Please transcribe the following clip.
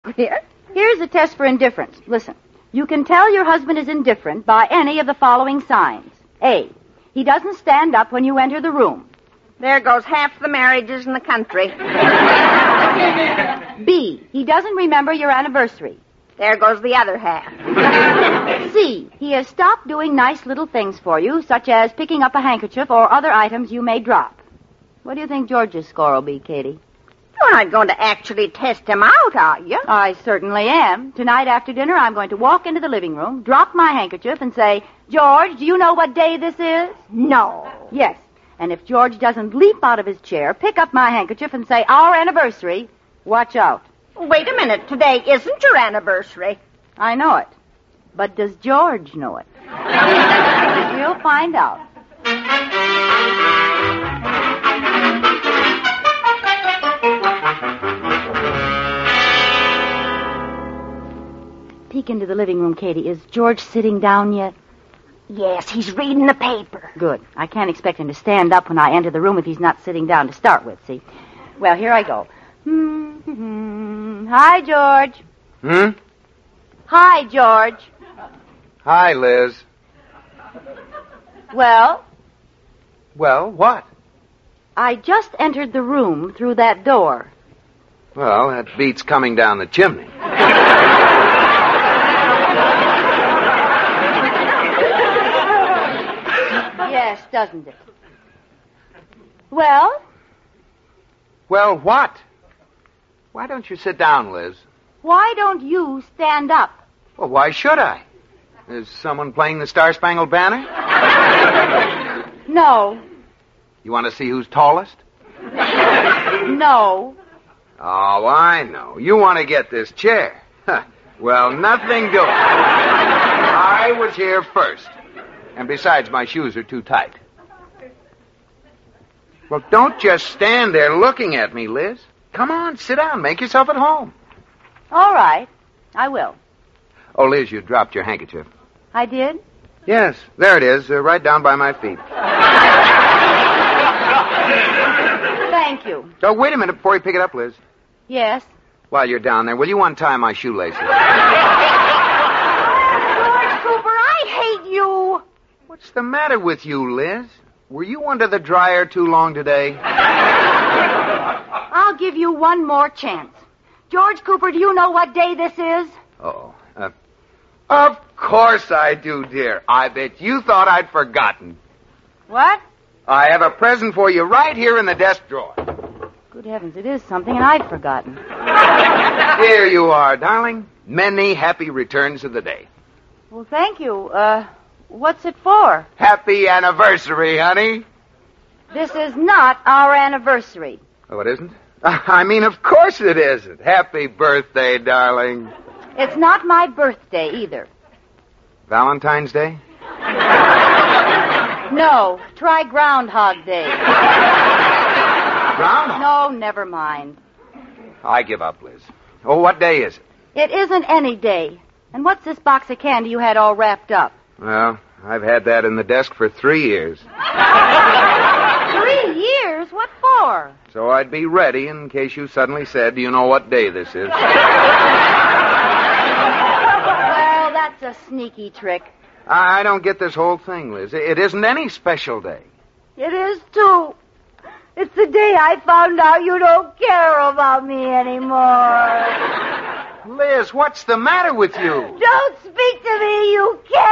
Here? Here's a test for indifference. Listen. You can tell your husband is indifferent by any of the following signs. A, he doesn't stand up when you enter the room. There goes half the marriages in the country. B, he doesn't remember your anniversary. There goes the other half. C, he has stopped doing nice little things for you, such as picking up a handkerchief or other items you may drop. What do you think George's score will be, Katie? You're not going to actually test him out, are you? I certainly am. Tonight after dinner, I'm going to walk into the living room, drop my handkerchief, and say, George, do you know what day this is? No. Yes. And if George doesn't leap out of his chair, pick up my handkerchief, and say, our anniversary, watch out. Wait a minute. Today isn't your anniversary. I know it. But does George know it? We'll find out. Peek into the living room, Katie. Is George sitting down yet? Yes, he's reading the paper. Good. I can't expect him to stand up when I enter the room if he's not sitting down to start with, see? Well, here I go. Hi, George. Hi, George. Hi, Liz. Well? Well, what? I just entered the room through that door. Well, that beats coming down the chimney. Yes, doesn't it? Well? Well, what? Why don't you sit down, Liz? Why don't you stand up? Well, why should I? Is someone playing the Star-Spangled Banner? No. You want to see who's tallest? No. Oh, I know. You want to get this chair. Well, nothing doing. I was here first. And besides, my shoes are too tight. Well, don't just stand there looking at me, Liz. Come on, sit down. Make yourself at home. All right. I will. Oh, Liz, you dropped your handkerchief. I did? Yes, there it is, right down by my feet. Thank you. Oh, wait a minute before you pick it up, Liz. Yes? While you're down there, will you untie my shoelaces? George Cooper, I hate you. What's the matter with you, Liz? Were you under the dryer too long today? I'll give you one more chance. George Cooper, do you know what day this is? Uh-oh. Of course I do, dear. I bet you thought I'd forgotten. What? I have a present for you right here in the desk drawer. Good heavens, it is something, and I'd forgotten. Here you are, darling. Many happy returns of the day. Well, thank you. What's it for? Happy anniversary, honey. This is not our anniversary. Oh, it isn't? I mean, of course it isn't. Happy birthday, darling. It's not my birthday, either. Valentine's Day? No, try Groundhog Day. Groundhog? No, never mind. I give up, Liz. Oh, what day is it? It isn't any day. And what's this box of candy you had all wrapped up? Well, I've had that in the desk for 3 years. 3 years? What for? So I'd be ready in case you suddenly said, do you know what day this is? Well, that's a sneaky trick. I don't get this whole thing, Liz. It isn't any special day. It is, too. It's the day I found out you don't care about me anymore. Liz, what's the matter with you? Don't speak to me, you can't.